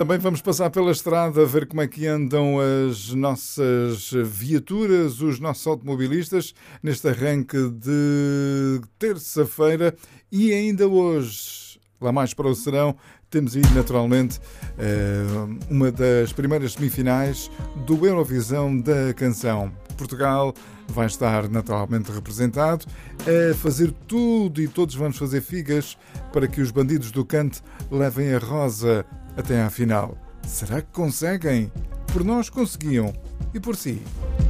Também vamos passar pela estrada a ver como é que andam as nossas viaturas, os nossos automobilistas, neste arranque de terça-feira e ainda hoje, lá mais para o serão, temos aí naturalmente uma das primeiras semifinais do Eurovisão da Canção. Portugal vai estar naturalmente representado a fazer tudo e todos vamos fazer figas para que os bandidos do Cante levem a rosa até à final. Será que conseguem? Por nós conseguiam. E por si?